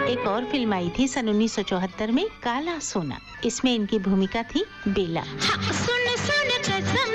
एक और फिल्म आई थी सन 1974 में, काला सोना। इसमें इनकी भूमिका थी बेला। हाँ, सुन सुन